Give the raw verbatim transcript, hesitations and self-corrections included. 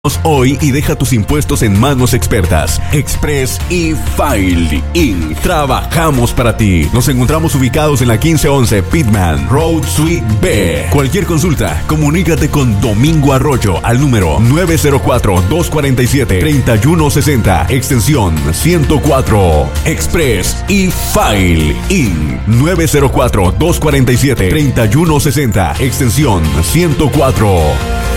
Hoy y deja tus impuestos en manos expertas. Express e-File incorporated. Trabajamos para ti. Nos encontramos ubicados en la quince once Pittman Road Suite B. Cualquier consulta, comunícate con Domingo Arroyo al número nueve cero cuatro, dos cuatro siete, tres uno seis cero, extensión ciento cuatro. Express e-File incorporated. nueve cero cuatro, dos cuatro siete, tres uno seis cero, extensión ciento cuatro.